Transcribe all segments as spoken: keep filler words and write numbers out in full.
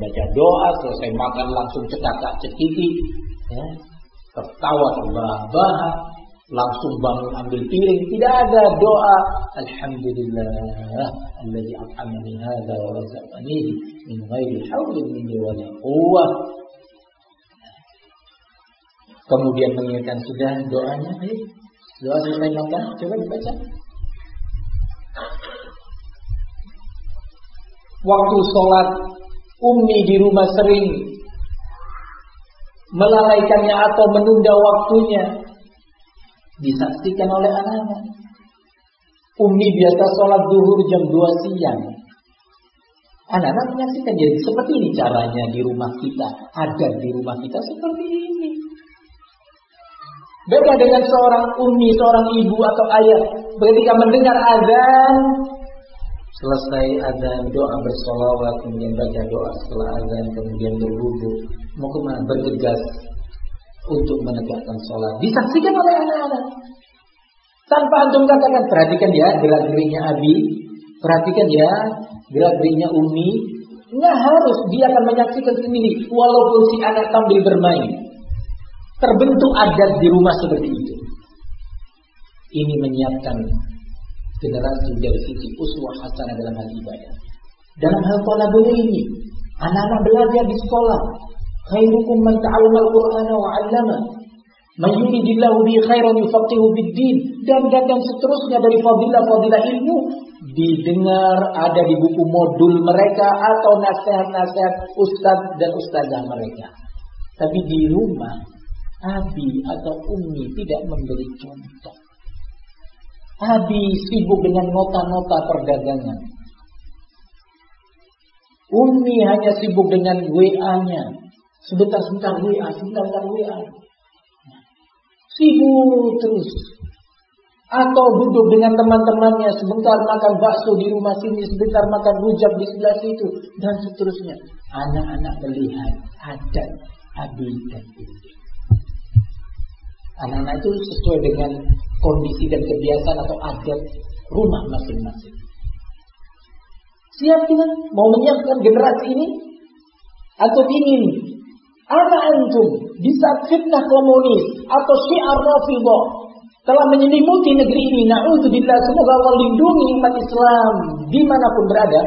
baca doa, selesai makan langsung cekak cekiki, ya, tertawa terbahak-bahak, langsung bangun ambil piring. Tidak ada doa alhamdulillah alladzi at'amani hadza wa razaqani min ghairi haulin minni wa la quwwah. Kemudian mengingatkan sudah doanya, ayo doa selesai makan, coba dibaca. Waktu sholat, Ummi di rumah sering melalaikannya atau menunda waktunya, disaksikan oleh anak-anak. Ummi biasa sholat zuhur jam dua siang. Anak-anak menyaksikan, jadi seperti ini caranya di rumah kita, ada di rumah kita seperti ini. Beda dengan seorang ummi, seorang ibu atau ayah, ketika mendengar azan, selesai azan doa bersolawat, kemudian baca doa setelah azan, kemudian berwudu, mau kemana? Bergegas untuk menegakkan sholat. Disaksikan oleh anak-anak. Tanpa antum katakan, perhatikan ya gerak-geriknya Abi, perhatikan ya gerak-geriknya Ummi. Nggak harus, dia akan menyaksikan sendiri, walaupun si anak sambil bermain. Terbentuk adat di rumah seperti itu. Ini menyiapkan generasi dari sisi uswah hasanah dalam hal ibadah. Dalam hal talabul ilmi, anak-anak belajar di sekolah. Khairukum man ta'allama al-Qur'ana wa 'allama. Man yuridillahu bihi khairan yufaqihu bid-din. Dan dan seterusnya dari fadilah-fadilah ilmu didengar ada di buku modul mereka atau nasihat-nasihat ustaz dan ustazah mereka. Tapi di rumah Abi atau Ummi tidak memberi contoh. Abi sibuk dengan nota-nota perdagangan. Ummi hanya sibuk dengan W A-nya. Sebentar-sebentar W A, sebentar-sebentar W A. Sibuk terus. Atau duduk dengan teman-temannya, sebentar makan bakso di rumah sini, sebentar makan rujak di sebelah situ, dan seterusnya. Anak-anak melihat adat Abi dan Ummi. Anak-anak itu sesuai dengan kondisi dan kebiasaan atau adat rumah masing-masing. Siap kita mau menyiapkan generasi ini? Atau ingin anak antum di saat fitnah komunis atau syiar Rafidhah telah menyelimuti negeri ini, na'udzubillah, semoga Allah lindungi umat Islam dimanapun berada.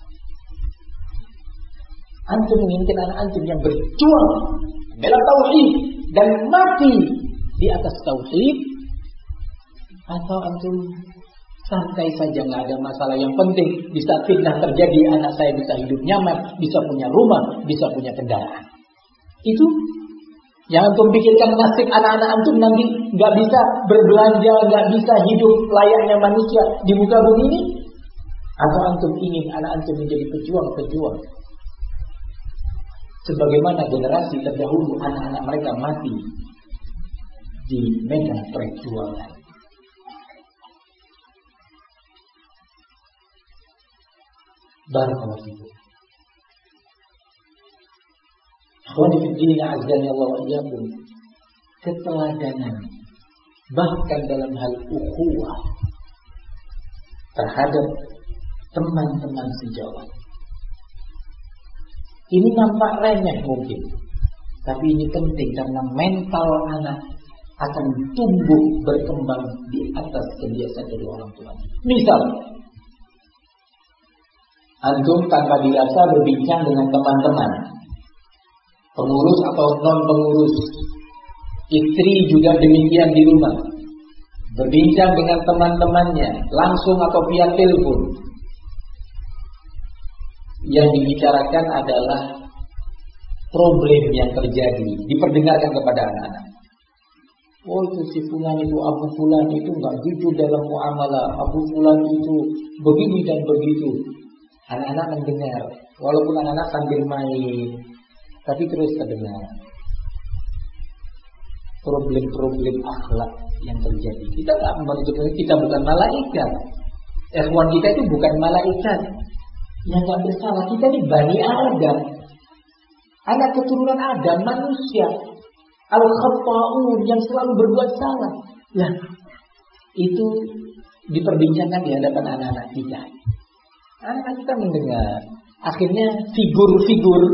Antum menginginkan anak antum yang berjuang bela tauhid dan mati di atas tauhid, atau antum santai saja, nggak ada masalah, yang penting di saat fitnah terjadi anak saya bisa hidup nyaman, bisa punya rumah, bisa punya kendaraan. Itu yang antum pikirkan nasib anak-anak antum nanti nggak bisa berbelanja, nggak bisa hidup layaknya manusia di muka bumi ini, atau antum ingin anak antum menjadi pejuang-pejuang sebagaimana generasi terdahulu anak-anak mereka mati di medan perjuangan. Barakallahu fikum. Akhwani fi din, azza wa jalla, keteladanan bahkan dalam hal ukhuwah terhadap teman-teman sejawat. Ini nampak remeh mungkin, tapi ini penting karena mental anak akan tumbuh berkembang di atas kebiasaan dari orang tua. Misal, antum tanpa dirasa berbincang dengan teman-teman, pengurus atau non pengurus, istri juga demikian di rumah, berbincang dengan teman-temannya langsung atau via telepon. Yang dibicarakan adalah problem yang terjadi, diperdengarkan kepada anak-anak. Oh, itu si fulan itu, Abu Fulan itu enggak jujur dalam muamalah, Abu Fulan itu begini dan begitu. Anak-anak mendengar, walaupun anak-anak sambil main, tapi terus terdengar problem-problem akhlak yang terjadi. Kita tak menunjukkan kita bukan malaikat. Ikhwan kita itu bukan malaikat yang nggak bersalah. Kita ini Bani Adam, anak keturunan Adam, manusia al-khata'un yang selalu berbuat salah. Nah, itu diperbincangkan di hadapan anak-anak kita. Anak-anak kita mendengar. Akhirnya figur-figur